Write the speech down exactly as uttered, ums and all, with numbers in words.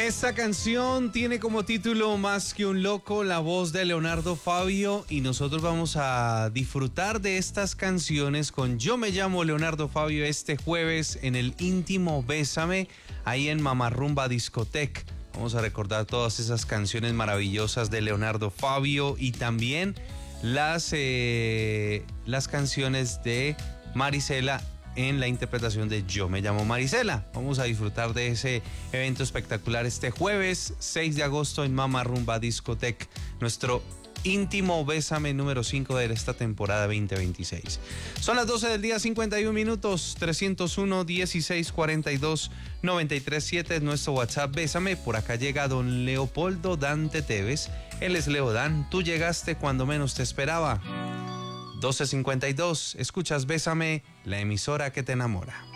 Esta canción tiene como título Más que un loco, la voz de Leonardo Fabio, y nosotros vamos a disfrutar de estas canciones con Yo me llamo Leonardo Fabio este jueves en el íntimo Bésame, ahí en Mamarrumba Discotec. Vamos a recordar todas esas canciones maravillosas de Leonardo Fabio y también las, eh, las canciones de Marisela en la interpretación de Yo me llamo Marisela. Vamos a disfrutar de ese evento espectacular este jueves seis de agosto en Mamarrumba Discotec, nuestro íntimo Bésame número cinco de esta temporada veinte veintiséis. Son las doce del día, cincuenta y un minutos. Trescientos uno, dieciséis, cuarenta y dos, noventa y tres, siete es nuestro WhatsApp. Bésame. Por acá llega don Leopoldo Dante Tevez. Él es Leo Dan. Tú llegaste cuando menos te esperaba. doce cincuenta y dos, escuchas Bésame, la emisora que te enamora.